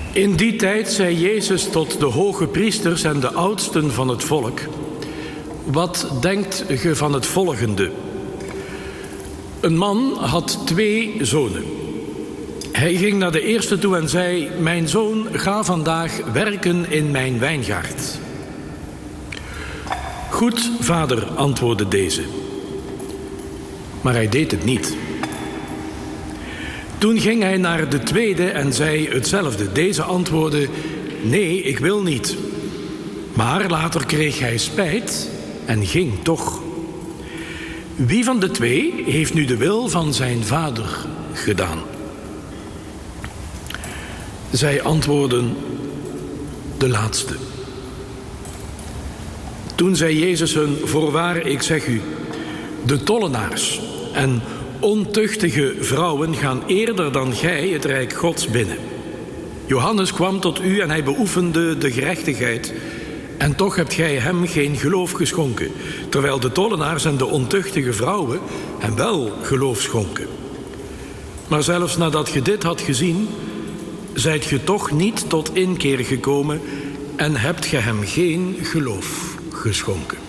In die tijd zei Jezus tot de hoge priesters en de oudsten van het volk: wat denkt ge van het volgende? Een man had 2 zonen. Hij ging naar de eerste toe en zei: mijn zoon, ga vandaag werken in mijn wijngaard. Goed, vader, antwoordde deze. Maar hij deed het niet. Toen ging hij naar de tweede en zei hetzelfde. Deze antwoordde: nee, ik wil niet. Maar later kreeg hij spijt en ging toch. Wie van de 2 heeft nu de wil van zijn vader gedaan? Zij antwoordden: de laatste. Toen zei Jezus hun: voorwaar, ik zeg u, de tollenaars en ontuchtige vrouwen gaan eerder dan gij het rijk Gods binnen. Johannes kwam tot u en hij beoefende de gerechtigheid, en toch hebt gij hem geen geloof geschonken, terwijl de tollenaars en de ontuchtige vrouwen hem wel geloof schonken. Maar zelfs nadat ge dit had gezien, zijt ge toch niet tot inkeer gekomen en hebt ge hem geen geloof geschonken.